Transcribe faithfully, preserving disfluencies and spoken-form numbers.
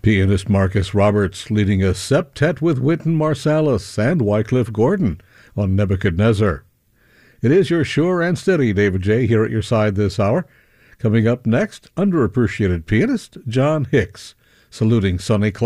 Pianist Marcus Roberts leading a septet with Wynton Marsalis and Wycliffe Gordon on Nebuchadnezzar. It is your sure and steady David J. here at your side this hour. Coming up next, underappreciated pianist John Hicks, saluting Sonny Clark.